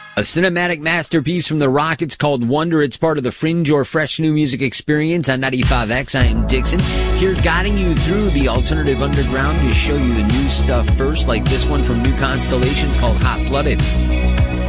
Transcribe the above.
A cinematic masterpiece from the Rockets called Wonder. It's part of the Fringe or Fresh New Music Experience on 95X. I am Dixon, here guiding you through the alternative underground to show you the new stuff first, like this one from New Constellations called Hot Blooded.